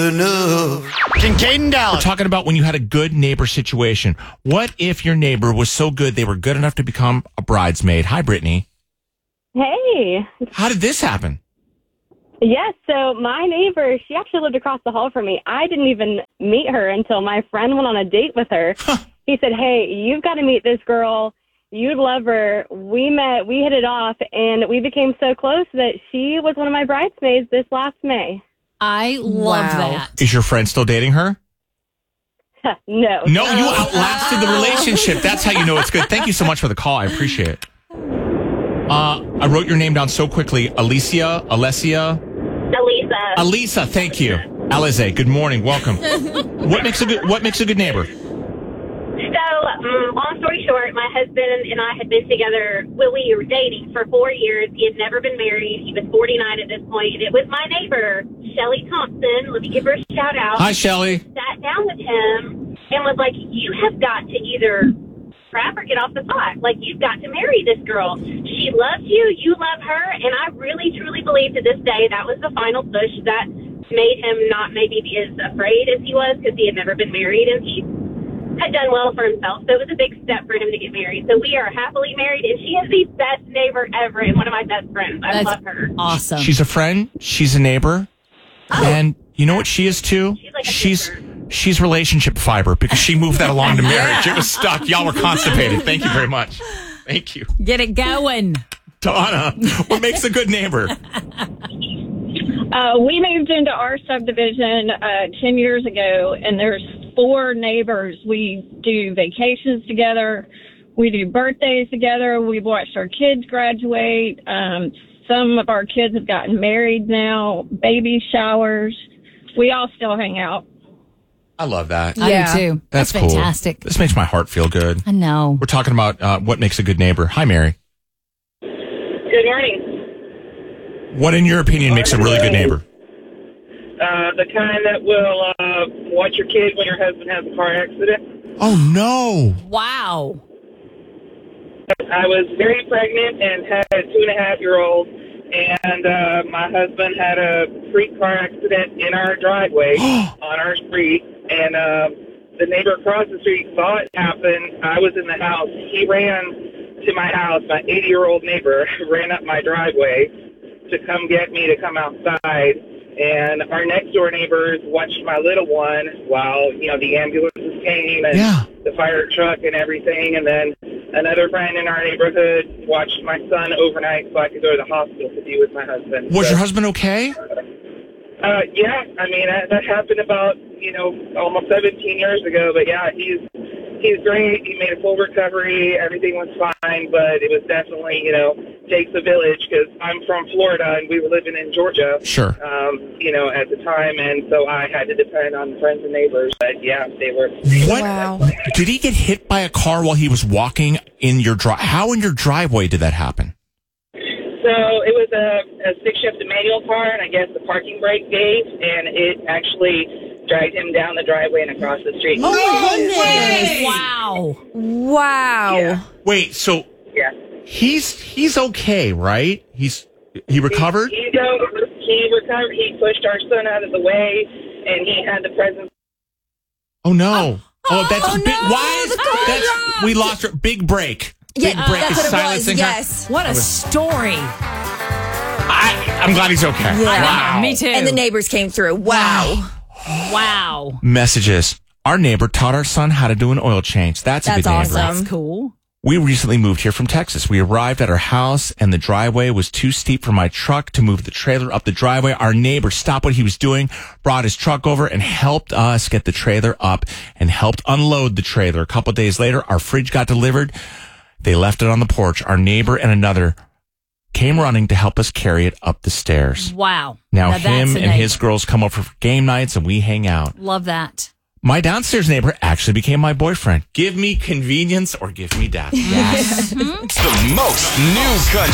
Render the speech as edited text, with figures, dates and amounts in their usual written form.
Kincaid and Dallas. We're talking about when you had a good neighbor situation. What if your neighbor was so good they were good enough to become a bridesmaid? Hi, Brittany. Hey. How did this happen? Yes, so my neighbor, she actually lived across the hall from me. I didn't even meet her until my friend went on a date with her. He said, hey, you've got to meet this girl. You'd love her. We met, we hit it off, and we became so close that she was one of my bridesmaids this last May. I love that. Is your friend still dating her? No. No, you outlasted the relationship. That's how you know it's good. Thank you so much for the call. I appreciate it. I wrote your name down so quickly. Alessia. Alisa, thank you. Alize, good morning. Welcome. What makes a good neighbor? So, long story short, my husband and I had been together, we were dating for 4 years. He had never been married. He was 49 at this point. And it was my neighbor, Shelly Thompson. Let me give her a shout out. Hi, Shelly. Sat down with him and was like, you have got to either crap or get off the pot. Like, you've got to marry this girl. She loves you. You love her. And I really, truly believe to this day that was the final push that made him not maybe be as afraid as he was because he had never been married and he had done well for himself. So it was a big step for him to get married. So we are happily married, and she is the best neighbor ever and one of my best friends. I love her. Awesome. She's a friend. She's a neighbor. And you know what she is, too? She's like a sister. She's relationship fiber because she moved that along to marriage. It was stuck. Y'all were constipated. Thank you very much. Thank you. Get it going. Donna, what makes a good neighbor? We moved into our subdivision 10 years ago, and there's 4 neighbors. We do vacations together. We do birthdays together. We've watched our kids graduate. Some of our kids have gotten married now, baby showers. We all still hang out. I love that. I do too. That's cool. Fantastic. This makes my heart feel good. I know. We're talking about what makes a good neighbor. Hi, Mary. Good morning. What, in your opinion, makes a really good neighbor? The kind that will watch your kid when your husband has a car accident. Oh, no. Wow. I was very pregnant and had a 2.5-year-old, and my husband had a freak car accident in our driveway on our street, and the neighbor across the street saw it happen. I was in the house. He ran to my house. My 80-year-old neighbor ran up my driveway to come get me to come outside. And our next door neighbors watched my little one while, the ambulances came and the fire truck and everything. And then another friend in our neighborhood watched my son overnight so I could go to the hospital to be with my husband. Was your husband okay? Yeah. I mean, that happened about, almost 17 years ago. But yeah, he's great. He made a full recovery. Everything was fine, but it was definitely, takes a village because I'm from Florida and we were living in Georgia. Sure. At the time, and so I had to depend on friends and neighbors. But yeah, they were. What? Wow. Did he get hit by a car while he was walking in your How in your driveway did that happen? So it was a stick-shift manual car, and I guess the parking brake gave, and it actually dragged him down the driveway and across the street. Oh, my goodness. Wow. Yeah. Wait, so he's okay, right? He recovered? He recovered. He pushed our son out of the way, and he had the presence. Oh, no. That's big. No, Why is we lost her. Big break. Big break is silencing her. Yes. What a story. I'm glad he's okay. Yeah. Wow. Me too. And the neighbors came through. Wow. Messages. Our neighbor taught our son how to do an oil change. That's a good neighbor. Awesome. That's cool. We recently moved here from Texas. We arrived at our house, and the driveway was too steep for my truck to move the trailer up the driveway. Our neighbor stopped what he was doing, brought his truck over, and helped us get the trailer up and helped unload the trailer. A couple of days later, our fridge got delivered. They left it on the porch. Our neighbor and another came running to help us carry it up the stairs. Wow. Now that's him a and his neighbor. girls come over for game nights, and we hang out. Love that. My downstairs neighbor actually became my boyfriend. Give me convenience or give me death. Yes. The most new country.